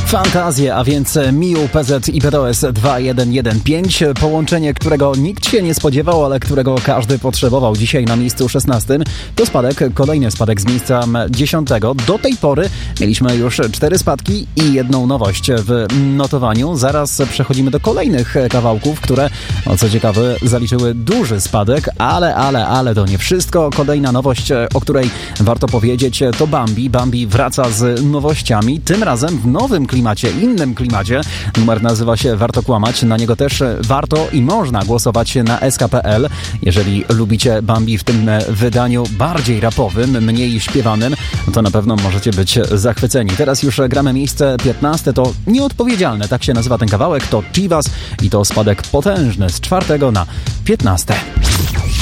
Fantazje, a więc Miu, PZ i PTOS 2115. Połączenie, którego nikt się nie spodziewał, ale którego każdy potrzebował. Dzisiaj na miejscu 16 to spadek, kolejny spadek z miejsca 10. Do tej pory mieliśmy już 4 spadki i jedną nowość w notowaniu. Zaraz przechodzimy do kolejnych kawałków, które, co ciekawe, zaliczyły duży spadek, ale to nie wszystko. Kolejna nowość, o której warto powiedzieć, to Bambi. Bambi wraca z nowościami, tym razem w nowym klimacie, innym klimacie. Numer nazywa się Warto Kłamać. Na niego też warto i można głosować na sk.pl. Jeżeli lubicie Bambi w tym wydaniu bardziej rapowym, mniej śpiewanym, to na pewno możecie być zachwyceni. Teraz już gramy miejsce 15. To Nieodpowiedzialne, tak się nazywa ten kawałek. To Chivas i to spadek potężny z 4. na 15.